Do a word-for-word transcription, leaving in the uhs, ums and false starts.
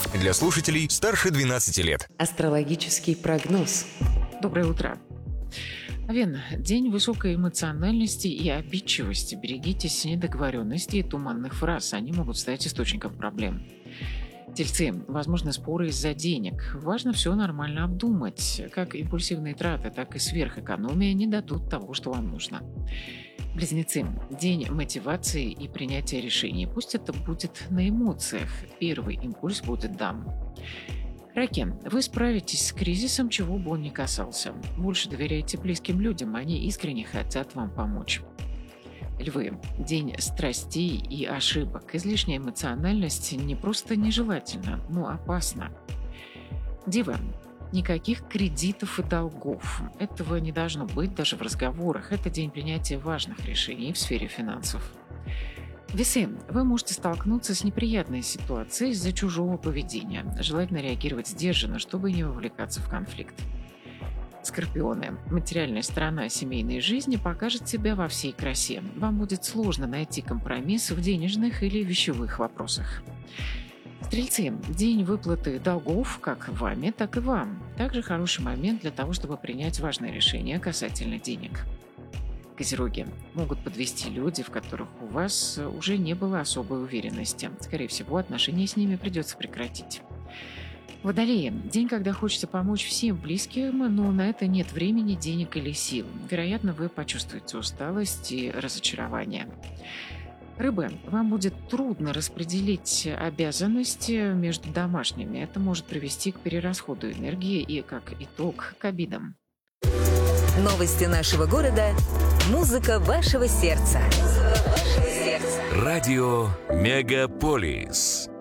Для слушателей старше двенадцати лет. Астрологический прогноз. Доброе утро. Овен, день высокой эмоциональности и обидчивости. Берегитесь недоговоренностей и туманных фраз. Они могут стать источником проблем. Тельцы, возможны споры из-за денег. Важно все нормально обдумать. Как импульсивные траты, так и сверхэкономия не дадут того, что вам нужно. Близнецы, день мотивации и принятия решений. Пусть это будет на эмоциях. Первый импульс будет дам. Раки, вы справитесь с кризисом, чего бы он ни касался. Больше доверяйте близким людям, они искренне хотят вам помочь. Львы, день страстей и ошибок. Излишняя эмоциональность не просто нежелательна, но опасна. Девы, никаких кредитов и долгов. Этого не должно быть даже в разговорах. Это день принятия важных решений в сфере финансов. Весы, вы можете столкнуться с неприятной ситуацией из-за чужого поведения. Желательно реагировать сдержанно, чтобы не вовлекаться в конфликт. Скорпионы, материальная сторона семейной жизни покажет себя во всей красе. Вам будет сложно найти компромисс в денежных или вещевых вопросах. Стрельцы, день выплаты долгов как вами, так и вам. Также хороший момент для того, чтобы принять важное решение касательно денег. Козероги, могут подвести люди, в которых у вас уже не было особой уверенности. Скорее всего, отношения с ними придется прекратить. Водолеи, день, когда хочется помочь всем близким, но на это нет времени, денег или сил. Вероятно, вы почувствуете усталость и разочарование. Рыбы, вам будет трудно распределить обязанности между домашними. Это может привести к перерасходу энергии и, как итог, к обидам. Новости нашего города. Музыка вашего сердца. Радио Мегаполис.